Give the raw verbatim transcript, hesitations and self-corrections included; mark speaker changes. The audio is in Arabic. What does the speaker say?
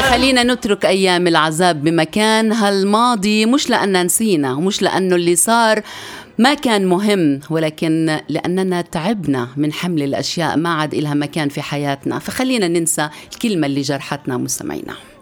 Speaker 1: خلينا نترك أيام العذاب بمكان هالماضي، مش لأننا نسينا ومش لأنه اللي صار ما كان مهم، ولكن لأننا تعبنا من حمل الأشياء ما عاد إلها مكان في حياتنا. فخلينا ننسى الكلمة اللي جرحتنا مستمعينا.